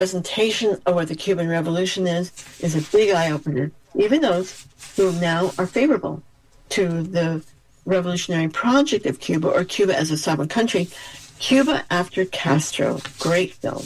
presentation of what the Cuban Revolution is a big eye-opener. Even those who now are favorable to the revolutionary project of Cuba, or Cuba as a sovereign country. Cuba After Castro, great film.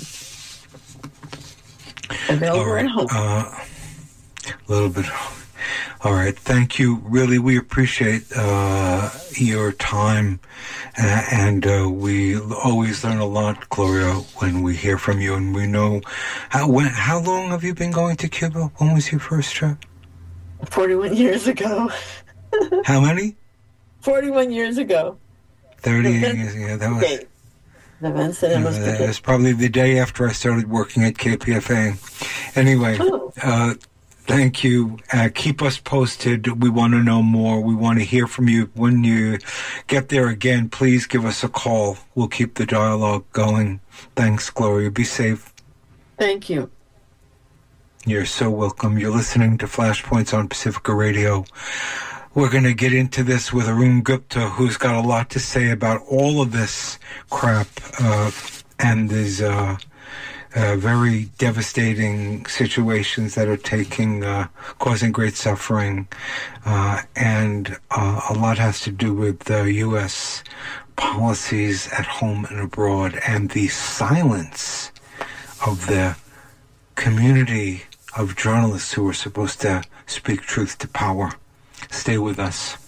Available at home. A little bit. All right. Thank you. Really, we appreciate your time, and we always learn a lot, Gloria, when we hear from you, and we know how long have you been going to Cuba? When was your first trip? 41 years ago. How many? 41 years ago. 38 years ago. That was. It was probably the day after I started working at KPFA. Anyway, thank you. Keep us posted. We want to know more. We want to hear from you. When you get there again, please give us a call. We'll keep the dialogue going. Thanks, Gloria. Be safe. Thank you. You're so welcome. You're listening to Flashpoints on Pacifica Radio. We're going to get into this with Arun Gupta, who's got a lot to say about all of this crap and these very devastating situations that are causing great suffering. And a lot has to do with U.S. policies at home and abroad, and the silence of the community of journalists who are supposed to speak truth to power. Stay with us.